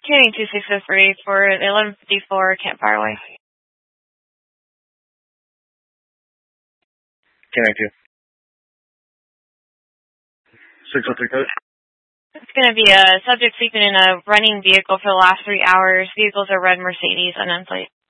Canning 2603 for the 1154 Camp Fireway. Canning 2. 603 code. It's going to be a subject sleeping in a running vehicle for the last 3 hours. Vehicle's a red Mercedes, unknown plate.